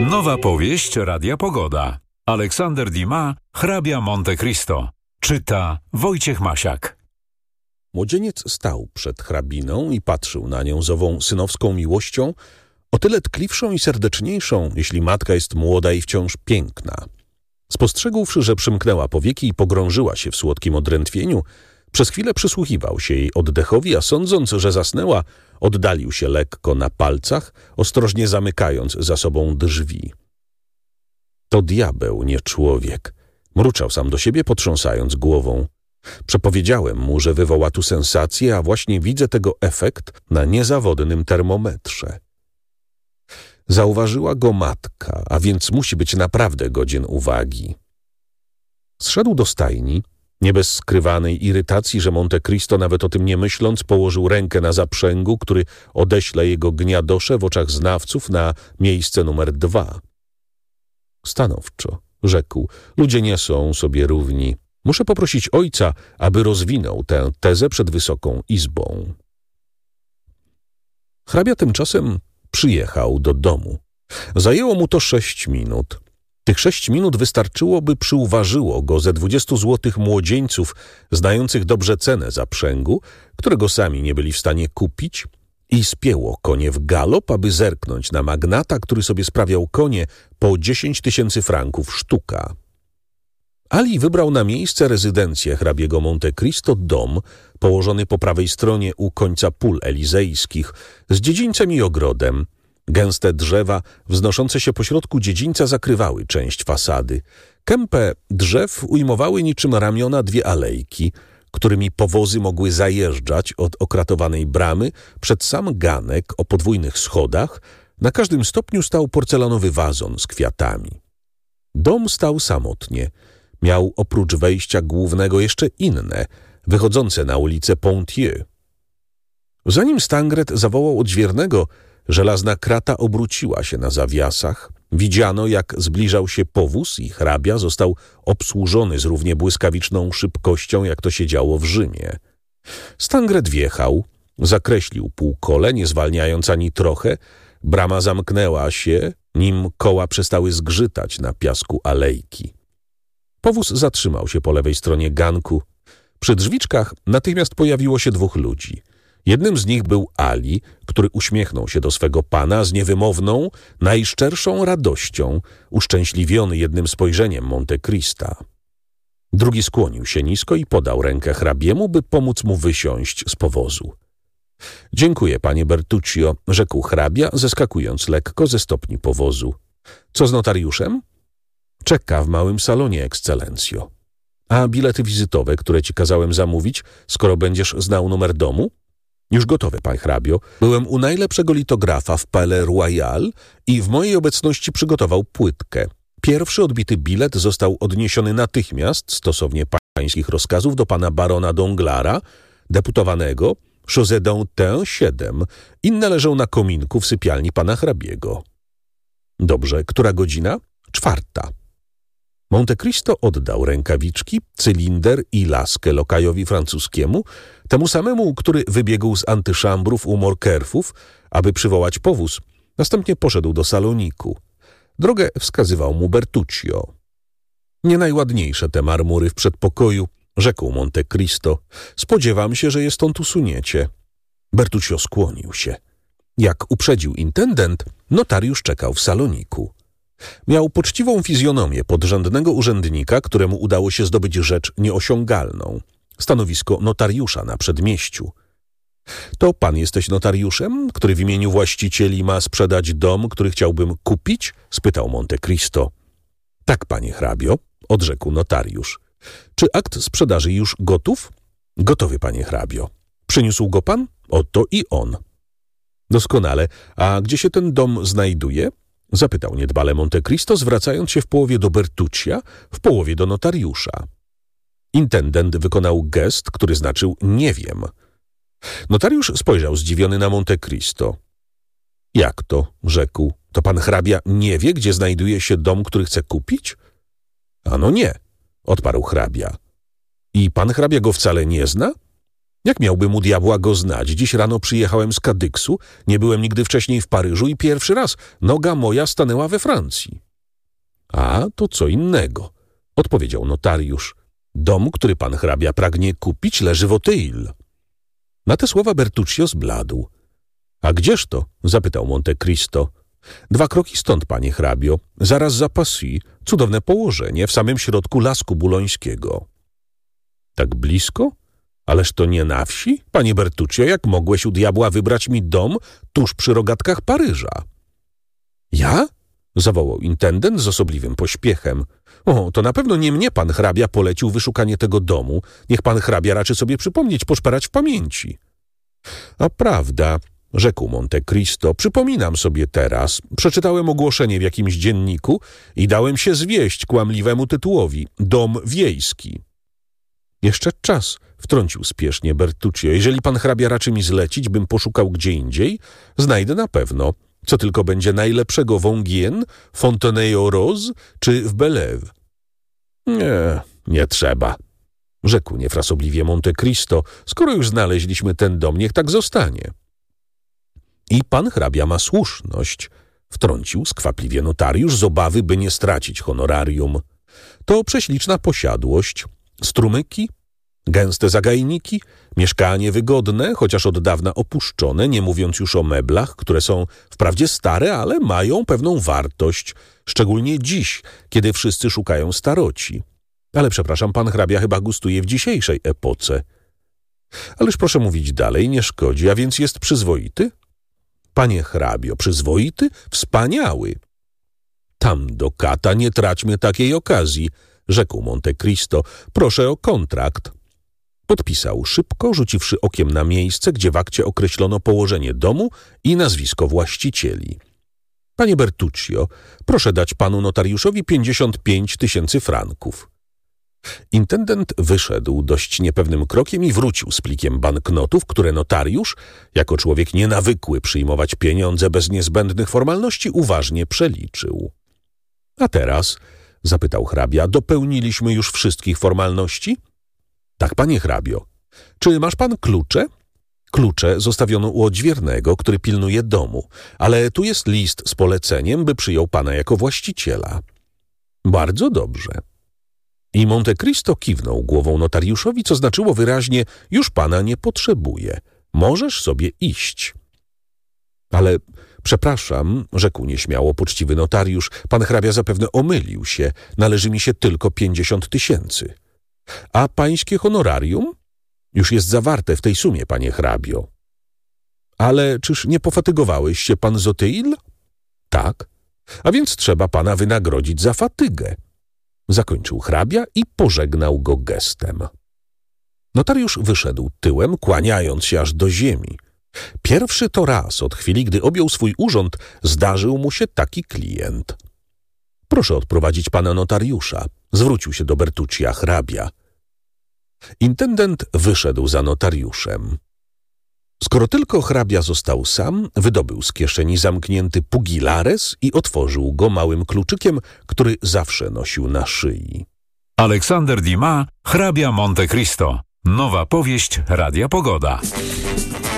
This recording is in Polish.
Nowa powieść Radia Pogoda. Aleksander Dumas, hrabia Monte Cristo. Czyta Wojciech Masiak. Młodzieniec stał przed hrabiną i patrzył na nią z ową synowską miłością, o tyle tkliwszą i serdeczniejszą, jeśli matka jest młoda i wciąż piękna. Spostrzegłszy, że przymknęła powieki i pogrążyła się w słodkim odrętwieniu, przez chwilę przysłuchiwał się jej oddechowi, a sądząc, że zasnęła, oddalił się lekko na palcach, ostrożnie zamykając za sobą drzwi. To diabeł, nie człowiek, mruczał sam do siebie, potrząsając głową. Przepowiedziałem mu, że wywoła tu sensację, a właśnie widzę tego efekt na niezawodnym termometrze. Zauważyła go matka, a więc musi być naprawdę godzien uwagi. Zszedł do stajni, nie bez skrywanej irytacji, że Monte Cristo, nawet o tym nie myśląc, położył rękę na zaprzęgu, który odeśle jego gniadosze w oczach znawców na miejsce numer 2. Stanowczo, rzekł, ludzie nie są sobie równi. Muszę poprosić ojca, aby rozwinął tę tezę przed Wysoką Izbą. Hrabia tymczasem przyjechał do domu. Zajęło mu to 6 minut. Tych 6 minut wystarczyło, by przyuważyło go ze 20 złotych młodzieńców, znających dobrze cenę zaprzęgu, którego sami nie byli w stanie kupić, i spięło konie w galop, aby zerknąć na magnata, który sobie sprawiał konie po 10 000 franków sztuka. Ali wybrał na miejsce rezydencję hrabiego Monte Cristo, dom położony po prawej stronie u końca pól elizejskich, z dziedzińcem i ogrodem. Gęste drzewa wznoszące się pośrodku dziedzińca zakrywały część fasady. Kępę drzew ujmowały niczym ramiona 2 alejki, którymi powozy mogły zajeżdżać od okratowanej bramy przed sam ganek o podwójnych schodach. Na każdym stopniu stał porcelanowy wazon z kwiatami. Dom stał samotnie. Miał oprócz wejścia głównego jeszcze inne, wychodzące na ulicę Pontieu. Zanim Stangret zawołał odźwiernego, żelazna krata obróciła się na zawiasach. Widziano, jak zbliżał się powóz i hrabia został obsłużony z równie błyskawiczną szybkością, jak to się działo w Rzymie. Stangret wjechał, zakreślił półkole, nie zwalniając ani trochę. Brama zamknęła się, nim koła przestały zgrzytać na piasku alejki. Powóz zatrzymał się po lewej stronie ganku. Przy drzwiczkach natychmiast pojawiło się 2 ludzi. Jednym z nich był Ali, który uśmiechnął się do swego pana z niewymowną, najszczerszą radością, uszczęśliwiony jednym spojrzeniem Monte Crista. Drugi skłonił się nisko i podał rękę hrabiemu, by pomóc mu wysiąść z powozu. Dziękuję, panie Bertuccio, rzekł hrabia, zeskakując lekko ze stopni powozu. Co z notariuszem? Czeka w małym salonie, ekscelencjo. A bilety wizytowe, które ci kazałem zamówić, skoro będziesz znał numer domu? Już gotowe, pan hrabio. Byłem u najlepszego litografa w Palais Royal i w mojej obecności przygotował płytkę. Pierwszy odbity bilet został odniesiony natychmiast, stosownie pańskich rozkazów, do pana barona Donglara, deputowanego, Chaussée d'Antin 7. Inne leżą na kominku w sypialni pana hrabiego. Dobrze, która godzina? 4. Monte Cristo oddał rękawiczki, cylinder i laskę lokajowi francuskiemu, temu samemu, który wybiegł z antyszambrów u Morkerfów, aby przywołać powóz. Następnie poszedł do saloniku. Drogę wskazywał mu Bertuccio. Nie najładniejsze te marmury w przedpokoju, rzekł Monte Cristo. Spodziewam się, że je stąd usuniecie. Bertuccio skłonił się. Jak uprzedził intendent, notariusz czekał w saloniku. Miał poczciwą fizjonomię podrzędnego urzędnika, któremu udało się zdobyć rzecz nieosiągalną. Stanowisko notariusza na przedmieściu. To pan jesteś notariuszem, który w imieniu właścicieli ma sprzedać dom, który chciałbym kupić? Spytał Monte Cristo. Tak, panie hrabio, odrzekł notariusz. Czy akt sprzedaży już gotów? Gotowy, panie hrabio. Przyniósł go pan? Oto i on. Doskonale. A gdzie się ten dom znajduje? Zapytał niedbale Monte Cristo, zwracając się w połowie do Bertuccia, w połowie do notariusza. Intendent wykonał gest, który znaczył nie wiem. Notariusz spojrzał zdziwiony na Monte Cristo. Jak to? Rzekł. To pan hrabia nie wie, gdzie znajduje się dom, który chce kupić? Ano nie, odparł hrabia. I pan hrabia go wcale nie zna? Jak miałbym u diabła go znać? Dziś rano przyjechałem z Kadyksu, nie byłem nigdy wcześniej w Paryżu i pierwszy raz noga moja stanęła we Francji. A, to co innego, odpowiedział notariusz. Dom, który pan hrabia pragnie kupić, leży w Auteuil. Na te słowa Bertuccio zbladł. A gdzież to? Zapytał Monte Cristo. 2 kroki stąd, panie hrabio, zaraz za Passy, cudowne położenie, w samym środku lasku bulońskiego. Tak blisko? Ależ to nie na wsi? Panie Bertuccio, jak mogłeś u diabła wybrać mi dom tuż przy rogatkach Paryża? Ja? Zawołał intendent z osobliwym pośpiechem. O, to na pewno nie mnie pan hrabia polecił wyszukanie tego domu. Niech pan hrabia raczy sobie przypomnieć, poszperać w pamięci. A prawda, rzekł Monte Cristo, przypominam sobie teraz. Przeczytałem ogłoszenie w jakimś dzienniku i dałem się zwieść kłamliwemu tytułowi Dom wiejski. Jeszcze czas, wtrącił spiesznie Bertuccio. Jeżeli pan hrabia raczy mi zlecić, bym poszukał gdzie indziej, znajdę na pewno. Co tylko będzie najlepszego w Onguien, Fontenay-aux-Roses czy w Bélève. Nie trzeba, rzekł niefrasobliwie Monte Cristo. Skoro już znaleźliśmy ten dom, niech tak zostanie. I pan hrabia ma słuszność, wtrącił skwapliwie notariusz z obawy, by nie stracić honorarium. To prześliczna posiadłość, strumyki, gęste zagajniki, mieszkanie wygodne, chociaż od dawna opuszczone, nie mówiąc już o meblach, które są wprawdzie stare, ale mają pewną wartość, szczególnie dziś, kiedy wszyscy szukają staroci. Ale przepraszam, pan hrabia chyba gustuje w dzisiejszej epoce. Ależ proszę mówić dalej, nie szkodzi, a więc jest przyzwoity? Panie hrabio, przyzwoity? Wspaniały! Tam do kata, nie traćmy takiej okazji, rzekł Monte Cristo. Proszę o kontrakt. Podpisał szybko, rzuciwszy okiem na miejsce, gdzie w akcie określono położenie domu i nazwisko właścicieli. Panie Bertuccio, proszę dać panu notariuszowi 55 000 franków. Intendent wyszedł dość niepewnym krokiem i wrócił z plikiem banknotów, które notariusz, jako człowiek nienawykły przyjmować pieniądze bez niezbędnych formalności, uważnie przeliczył. A teraz, zapytał hrabia, dopełniliśmy już wszystkich formalności? Tak, panie hrabio. Czy masz pan klucze? Klucze zostawiono u odźwiernego, który pilnuje domu, ale tu jest list z poleceniem, by przyjął pana jako właściciela. Bardzo dobrze. I Monte Cristo kiwnął głową notariuszowi, co znaczyło wyraźnie, już pana nie potrzebuję. Możesz sobie iść. Ale przepraszam, rzekł nieśmiało poczciwy notariusz, pan hrabia zapewne omylił się, należy mi się tylko 50 000. A pańskie honorarium? Już jest zawarte w tej sumie, panie hrabio. Ale czyż nie pofatygowałeś się pan z Auteuil? Tak. A więc trzeba pana wynagrodzić za fatygę. Zakończył hrabia i pożegnał go gestem. Notariusz wyszedł tyłem, kłaniając się aż do ziemi. Pierwszy to raz od chwili, gdy objął swój urząd, zdarzył mu się taki klient. Proszę odprowadzić pana notariusza, zwrócił się do Bertuccia hrabia. Intendent wyszedł za notariuszem. Skoro tylko hrabia został sam, wydobył z kieszeni zamknięty pugilares i otworzył go małym kluczykiem, który zawsze nosił na szyi. Aleksander Dumas, hrabia Monte Cristo. Nowa powieść Radia Pogoda.